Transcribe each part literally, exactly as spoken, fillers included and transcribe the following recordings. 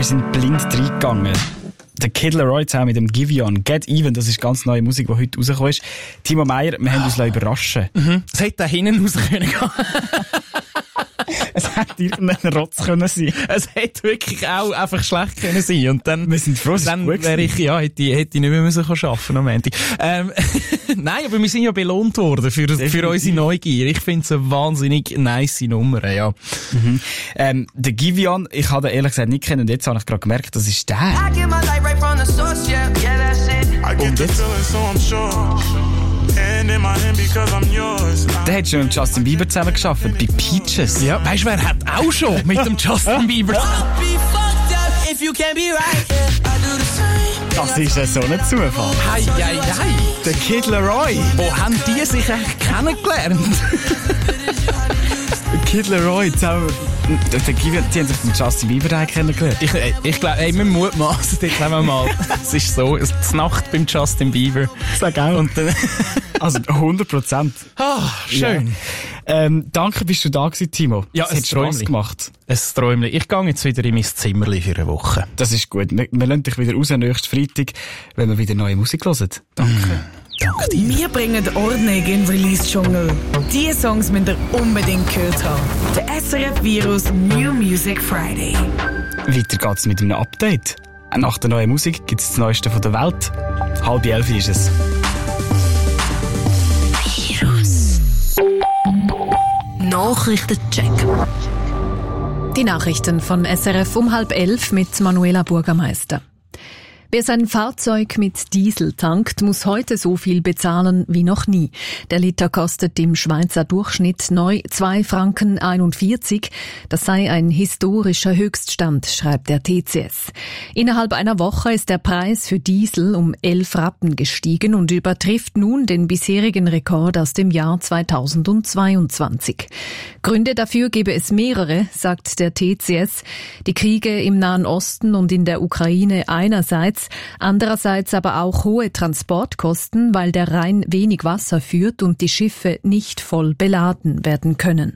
wir sind blind reingegangen. Der Kid Laroi zusammen mit dem Giveon, Get Even, das ist ganz neue Musik, die heute rausgekommen ist. Timo Meyer, wir haben uns überraschen lassen. Mhm. Es hätte da hinten raus können gehen. Es hätte irgendein Rotz können sein. Es hätte wirklich auch einfach schlecht können sein. Und dann, wir sind froh, dann wäre ich, ja, hätte, hätte ich nicht mehr müssen arbeiten am Montag. Ähm, nein, aber wir sind ja belohnt worden für, für unsere Neugier. Ich finde es eine wahnsinnig nice Nummer, ja. Mhm. Ähm, der Giveon, ich habe den ehrlich gesagt nicht kennen und jetzt habe ich gerade gemerkt, das ist der. Und jetzt? Der hat schon mit Justin Bieber zusammen gearbeitet, bei Peaches. Ja, weißt du, wer hat auch schon mit dem Justin Bieber? Das ist ja so ein Zufall. Hei, hei, hei. Der Kid Laroi. Wo haben die sich eigentlich kennengelernt? Der Kid Laroi zusammen. Der Giveon, die haben sich mit Justin Bieber kennengelernt. Ich, ich glaube, ey, wir mutmaßen, jetzt nehmen wir mal. Es ist so, es ist die Nacht beim Justin Bieber. Sag auch. Und dann also hundert Prozent. Ah, schön. Ja. Ähm, danke, bist du da gewesen, Timo. Ja, es hat Spaß gemacht. Ein Träumchen. Ich gehe jetzt wieder in mein Zimmerli für eine Woche. Das ist gut. Wir, wir lassen dich wieder raus nächsten Freitag, wenn wir wieder neue Musik hören. Danke. Mm. Danke dir. Wir bringen Ordnung in Release-Dschungel. Diese Songs müsst ihr unbedingt gehört haben. Der S R F Virus New Music Friday. Weiter geht's mit einem Update. Nach der neuen Musik gibt's das Neueste von der Welt. Halb elf ist es. Virus. Nachrichtencheck. Die Nachrichten von S R F um halb elf mit Manuela Bürgermeister. Wer sein Fahrzeug mit Diesel tankt, muss heute so viel bezahlen wie noch nie. Der Liter kostet im Schweizer Durchschnitt neu zwei Franken einundvierzig. Das sei ein historischer Höchststand, schreibt der T C S. Innerhalb einer Woche ist der Preis für Diesel um elf Rappen gestiegen und übertrifft nun den bisherigen Rekord aus dem Jahr zweitausendzweiundzwanzig. Gründe dafür gebe es mehrere, sagt der T C S. Die Kriege im Nahen Osten und in der Ukraine einerseits, andererseits aber auch hohe Transportkosten, weil der Rhein wenig Wasser führt und die Schiffe nicht voll beladen werden können.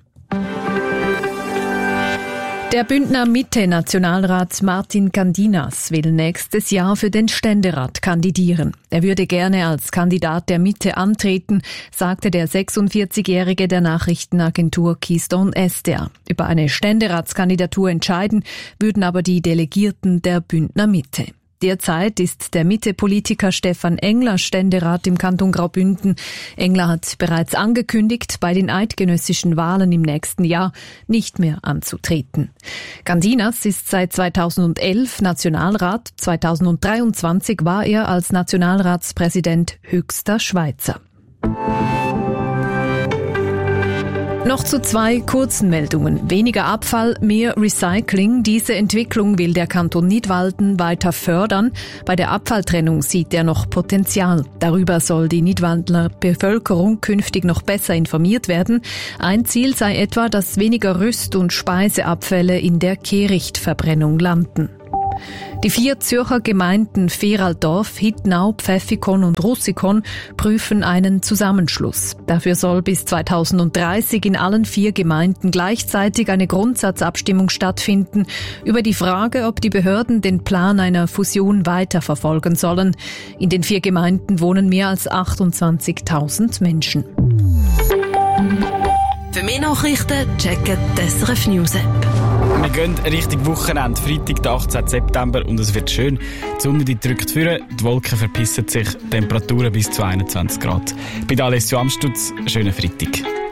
Der Bündner Mitte-Nationalrat Martin Candinas will nächstes Jahr für den Ständerat kandidieren. Er würde gerne als Kandidat der Mitte antreten, sagte der sechsundvierzigjährige der Nachrichtenagentur Keystone S D A. Über eine Ständeratskandidatur entscheiden würden aber die Delegierten der Bündner Mitte. Derzeit ist der Mitte-Politiker Stefan Engler Ständerat im Kanton Graubünden. Engler hat bereits angekündigt, bei den eidgenössischen Wahlen im nächsten Jahr nicht mehr anzutreten. Candinas ist seit zweitausendelf Nationalrat. zweitausenddreiundzwanzig war er als Nationalratspräsident höchster Schweizer. Noch zu zwei kurzen Meldungen. Weniger Abfall, mehr Recycling. Diese Entwicklung will der Kanton Nidwalden weiter fördern. Bei der Abfalltrennung sieht er noch Potenzial. Darüber soll die Nidwaldler Bevölkerung künftig noch besser informiert werden. Ein Ziel sei etwa, dass weniger Rüst- und Speiseabfälle in der Kehrichtverbrennung landen. Die vier Zürcher Gemeinden Feraldorf, Hittnau, Pfäffikon und Russikon prüfen einen Zusammenschluss. Dafür soll bis zweitausenddreißig in allen vier Gemeinden gleichzeitig eine Grundsatzabstimmung stattfinden über die Frage, ob die Behörden den Plan einer Fusion weiterverfolgen sollen. In den vier Gemeinden wohnen mehr als achtundzwanzigtausend Menschen. Für mehr Nachrichten checken die S R F News App. Wir gehen Richtung Wochenende, Freitag, der achtzehnten September, und es wird schön. Die Sonne die drückt vor, die Wolken verpissen sich, Temperaturen bis zu einundzwanzig Grad. Bei Alessio Amstutz, schönen Freitag.